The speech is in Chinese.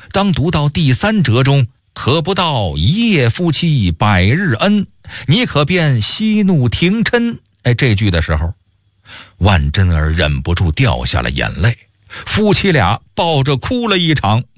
当读到第3折中可不到一夜夫妻百日恩，你可便息怒停嗔这句的时候，万贞儿忍不住掉下了眼泪，夫妻俩抱着哭了一场。